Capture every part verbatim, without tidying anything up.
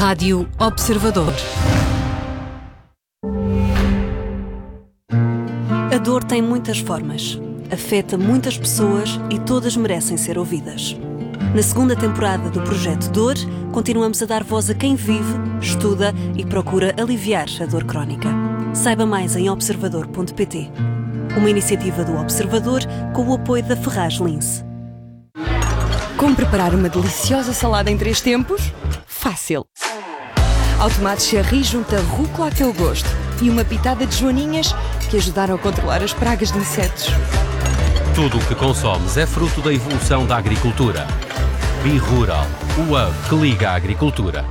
Rádio Observador. A dor tem muitas formas, afeta muitas pessoas e todas merecem ser ouvidas. Na segunda temporada do Projeto Dor, continuamos a dar voz a quem vive, estuda e procura aliviar a dor crónica. Saiba mais em observador ponto pt. Uma iniciativa do Observador com o apoio da Ferraz Lince. Como preparar uma deliciosa salada em três tempos? Fácil! Ao tomate cherry junta rúcula a teu gosto e uma pitada de joaninhas que ajudaram a controlar as pragas de insetos. Tudo o que consomes é fruto da evolução da agricultura. BeRural, o hub que liga a agricultura.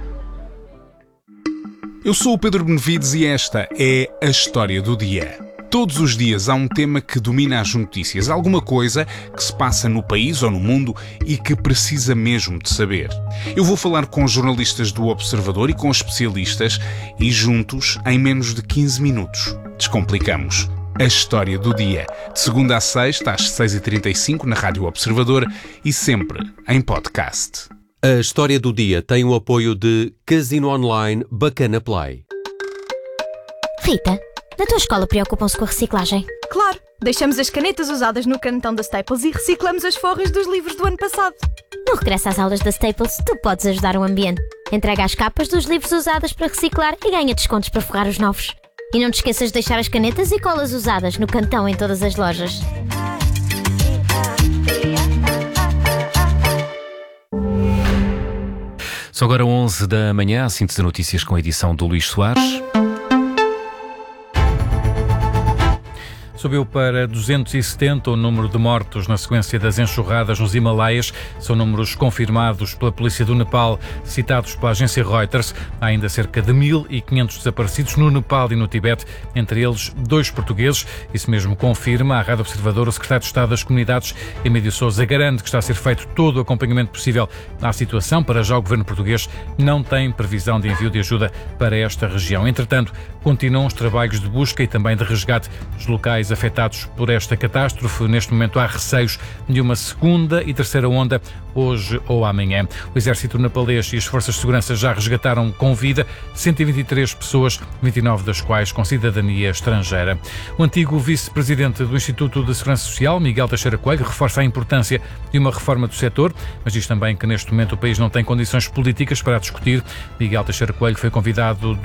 Eu sou o Pedro Benevides e esta é a História do Dia. Todos os dias há um tema que domina as notícias, alguma coisa que se passa no país ou no mundo e que precisa mesmo de saber. Eu vou falar com jornalistas do Observador e com especialistas e juntos, em menos de quinze minutos, descomplicamos a História do Dia. De segunda a sexta, às seis e trinta e cinco, na Rádio Observador e sempre em podcast. A História do Dia tem o apoio de Casino Online Bacana Play. Rita, na tua escola preocupam-se com a reciclagem? Claro! Deixamos as canetas usadas no cantão da Staples e reciclamos as forras dos livros do ano passado. No regresso às aulas da Staples, tu podes ajudar o ambiente. Entrega as capas dos livros usados para reciclar e ganha descontos para forrar os novos. E não te esqueças de deixar as canetas e colas usadas no cantão em todas as lojas. São agora onze da manhã, a síntese de notícias com a edição do Luís Soares. Subiu para duzentos e setenta o número de mortos na sequência das enxurradas nos Himalaias. São números confirmados pela polícia do Nepal, citados pela agência Reuters. Há ainda cerca de mil e quinhentos desaparecidos no Nepal e no Tibete, entre eles dois portugueses. Isso mesmo confirma à Rádio Observador o secretário de Estado das Comunidades, Emílio Sousa, garante que está a ser feito todo o acompanhamento possível à situação. Para já, o governo português não tem previsão de envio de ajuda para esta região. Entretanto, continuam os trabalhos de busca e também de resgate dos locais afetados por esta catástrofe. Neste momento há receios de uma segunda e terceira onda hoje ou amanhã. O exército nepalês e as forças de segurança já resgataram com vida cento e vinte e três pessoas, vinte e nove das quais com cidadania estrangeira. O antigo vice-presidente do Instituto de Segurança Social, Miguel Teixeira Coelho, reforça a importância de uma reforma do setor, mas diz também que neste momento o país não tem condições políticas para a discutir. Miguel Teixeira Coelho foi convidado